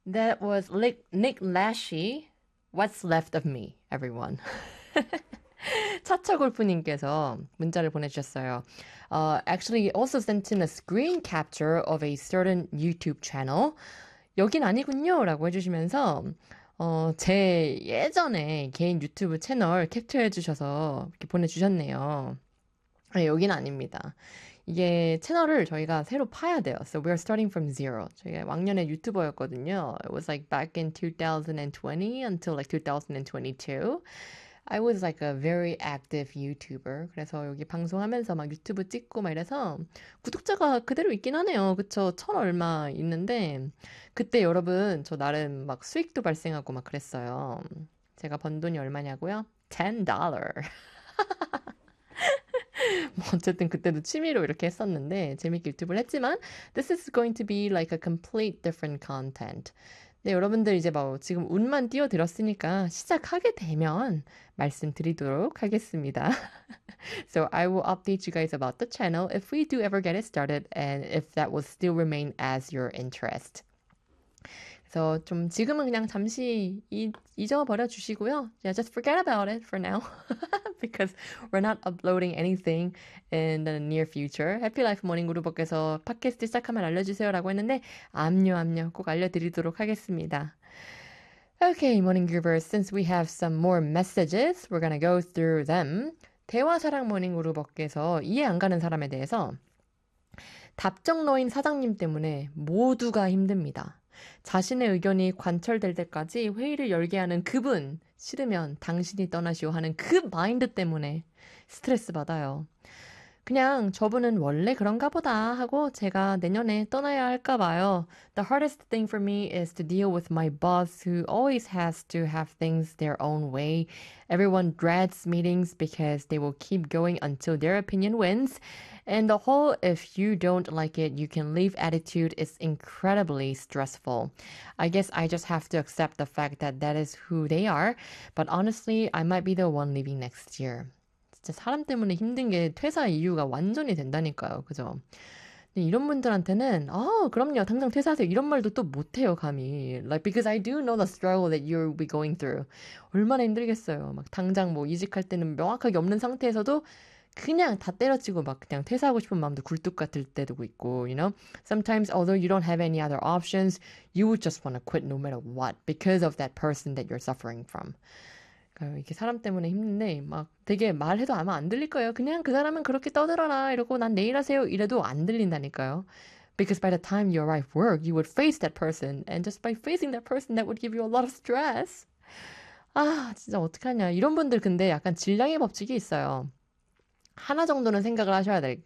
That was Nick Lachey. What's left of me, everyone. 차차골프님께서 문자를 보내주셨어요. Actually also sent in a screen capture of a certain YouTube channel. 여긴 아니군요. 라고 해주시면서, 제 예전에 개인 유튜브 채널 캡처해 주셔서 이렇게 보내주셨네요. 네, 여긴 아닙니다. 이게 채널을 저희가 새로 파야 돼요. So we're starting from zero. 저희가 왕년에 유튜버였거든요. It was like back in 2020 until like 2022. I was like a very active YouTuber. 그래서 여기 방송하면서 막 유튜브 찍고 막 이래서 구독자가 그대로 있긴 하네요. 그쵸? 천 얼마 있는데 그때 여러분 저 나름 막 수익도 발생하고 막 그랬어요. 제가 번 돈이 얼마냐고요? $10. 뭐 어쨌든 그때도 취미로 이렇게 했었는데 재밌게 유튜브를 했지만 this is going to be like a complete different content. 네, 여러분들 이제 뭐 지금 운만 띄워드렸으니까 시작하게 되면 말씀드리도록 하겠습니다. So I will update you guys about the channel if we do ever get it started and if that will still remain as your interest. 그래서 좀 지금은 그냥 잠시 잊어버려 주시고요. Yeah, just forget about it for now. Because we're not uploading anything in the near future. 해피라이프 모닝그룹께서 팟캐스트 시작하면 알려주세요라고 했는데 압류 꼭 알려드리도록 하겠습니다. Okay, morning groovers, since we have some more messages, we're gonna go through them. 대화사랑 모닝그룹께서 이해 안 가는 사람에 대해서 답정너인 사장님 때문에 모두가 힘듭니다. 자신의 의견이 관철될 때까지 회의를 열게 하는 그분, 싫으면 당신이 떠나시오 하는 그 마인드 때문에 스트레스 받아요. 그냥 저분은 원래 그런가 보다 하고 제가 내년에 떠나야 할까 봐요. The hardest thing for me is to deal with my boss who always has to have things their own way. Everyone dreads meetings because they will keep going until their opinion wins. And the whole if you don't like it, you can leave attitude is incredibly stressful. I guess I just have to accept the fact that that is who they are. But honestly, I might be the one leaving next year. 진짜 사람 때문에 힘든 게 퇴사 이유가 완전히 된다니까요. 그죠? 근데 이런 분들한테는 그럼요. 당장 퇴사하세요. 이런 말도 또 못해요, 감히. Like, because I do know the struggle that you'll be going through. 얼마나 힘들겠어요. 막 당장 뭐 이직할 때는 명확하게 없는 상태에서도 그냥 다 때려치고 막 그냥 퇴사하고 싶은 마음도 굴뚝 같을 때도 있고, you know? Sometimes, although you don't have any other options, you would just want to quit no matter what because of that person that you're suffering from. 그러니까 이렇게 사람 때문에 힘든데 막 되게 말해도 아마 안 들릴 거예요. 그냥 그 사람은 그렇게 떠들어라 이러고 난 내일 하세요 이래도 안 들린다니까요. Because by the time you arrive work, you would face that person. And just by facing that person, that would give you a lot of stress. 진짜 어떡하냐. 이런 분들 근데 약간 질량의 법칙이 있어요. 하나 정도는 생각을 하셔야 될 게